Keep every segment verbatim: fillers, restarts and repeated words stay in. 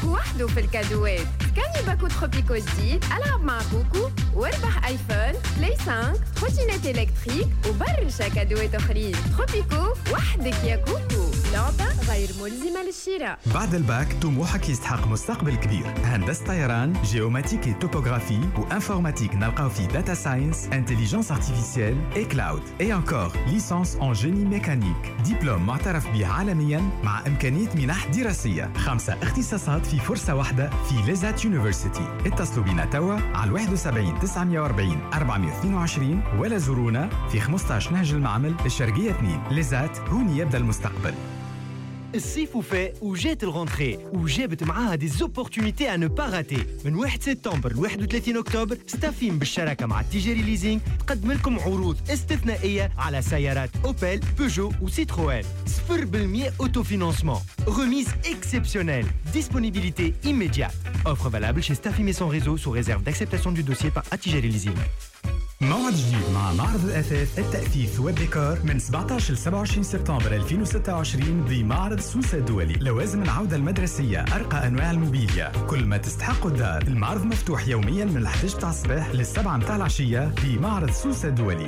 كوكو وحده في الكادوات. كان باكو تروبيكو جديد، ألعب مع كوكو واربح آيفون، بلاي خمسة، تروتينات إلكتريك وبرشا كادوات أخرين. تروبيكو وحدك يا كوكو، لعبة غير ملزمة للشراء. بعد الباك طموحك يستحق مستقبل كبير. هندسة طيران، جيوماتيك توبوغرافي وانفورماتيك نلقاو في داتا ساينس، انتليجنس ارتيفيسيال اي كلاود. اي انكور ليسانس ان جيني ميكانيك، دبلوم معترف به عالميا مع امكانيه منح دراسيه. خمسه اختصاصات في فرصه واحده في ليزات يونيفرسيتي. اتصلوا بنا توا على واحد وسبعين تسعمية وأربعين أربعمية واثنين وعشرين ولا زورونا في خمسطاش نهج المعمل الشرقيه اثنين. ليزات هون يبدا المستقبل. الصيف وفاء وجات الغونتري وجابت معاها دي زوبورتونيتي à ne pas rater. من واحد سبتمبر ل واحد وثلاثين أكتوبر ستافين بالشراكة مع تيجيري ليزينج تقدم لكم عروض استثنائية على سيارات أوبل، بيجو وسيتروين. صفر بالمية أوتوفينانسمون. Remise exceptionnelle. Disponibilité immédiate. Offre valable chez Staffy Maison Réseau sous réserve d'acceptation du dossier par Tijeri Leasing. موعد جديد مع معرض الأثاث التأثيث والديكور من سبعطاش ل سبعة وعشرين سبتمبر ألفين وستة وعشرين بمعرض سوسة الدولي. لوازم العودة المدرسية، أرقى أنواع الموبيليا، كل ما تستحق الدار. المعرض مفتوح يوميا من الحداش تاع الصباح للسبعة متاع العشية بمعرض سوسة الدولي.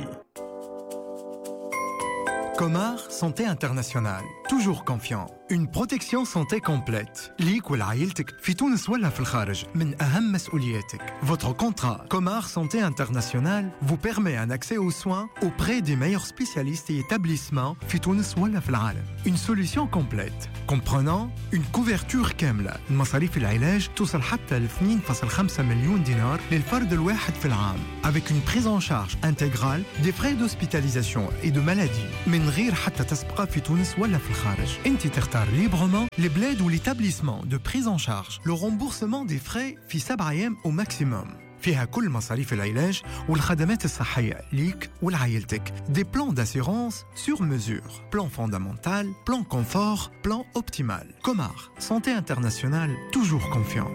Comar Santé Internationale, toujours confiant. Une protection santé complète. ليك ولعائلتك في تونس ولا في الخارج من أهم مسؤولياتك. Votre contrat Comar Santé Internationale vous permet un accès aux soins auprès des meilleurs spécialistes et établissements في تونس ولا في العالم. Une solution complète comprenant une couverture كاملة. المصاريف العلاج توصل حتى ل اثنين فاصلة خمسة مليون دينار للفرد الواحد في العام. Avec une prise en charge intégrale des frais d'hospitalisation et de maladie. من غير حتى تسبقة في تونس ولا في الخارج. انت تختار librement les bleds ou l'établissement de prise en charge. Le remboursement des frais في سبعة أيام au maximum. فيها كل مصاريف العلاج والخدمات الصحية ليك ولعائلتك. Des plans d'assurance sur mesure. Plan fondamental, plan confort, plan optimal. Comar, Santé Internationale, toujours confiant.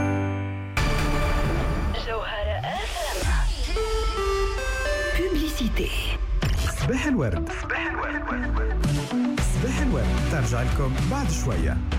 Publicité. صباح الورد. صباح الورد. صباح الورد ترجع لكم بعد شوية.